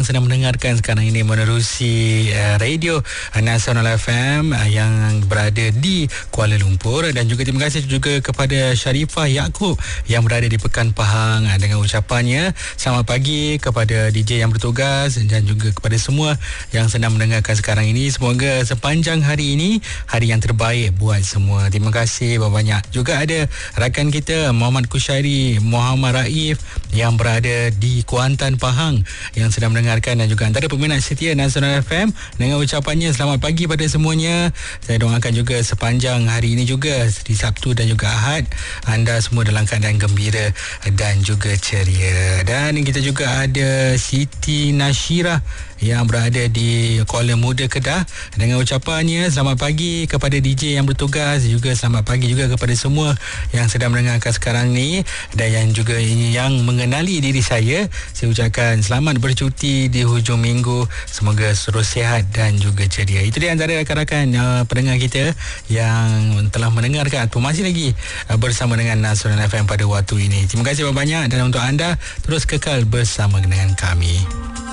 sedang mendengarkan sekarang ini menerusi radio Nasional FM yang berada di Kuala Lumpur. Dan juga terima kasih juga kepada Sharifah Yaakob yang berada di Pekan Pahang dengan ucapannya selamat pagi kepada DJ yang bertugas dan juga kepada semua yang sedang mendengarkan sekarang ini. Semoga sepanjang hari ini hari yang terbaik buat semua. Terima kasih banyak. Juga ada rakan kita Muhammad Kushairi, Muhammad Raif yang berada di Kuantan Pahang yang sedang mendengarkan, dan juga antara peminat setia Nasional FM dengan ucapannya selamat pagi pada semuanya. Saya doakan juga sepanjang hari ini juga di Sabtu dan juga Ahad anda semua dalam keadaan gembira dan juga ceria. Dan kita juga ada Siti Nashirah yang berada di Kuala Muda, Kedah dengan ucapannya selamat pagi kepada DJ yang bertugas, juga selamat pagi juga kepada semua yang sedang mendengarkan sekarang ni, dan yang juga ini yang mengenali diri saya ucapkan selamat bercuti di hujung minggu, semoga terus sihat dan juga ceria. Itu dia antara rakan-rakan pendengar kita yang telah mendengarkan atau masih lagi bersama dengan Nasional FM pada waktu ini. Terima kasih banyak, dan untuk anda terus kekal bersama dengan kami.